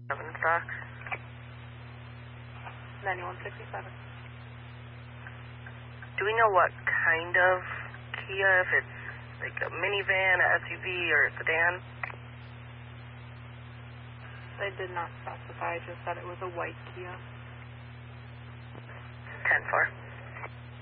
7 stock. 9167. Do we know what kind of Kia, if it's like a minivan, a SUV, or a sedan? They did not specify, just that it was a white Kia. 10-4.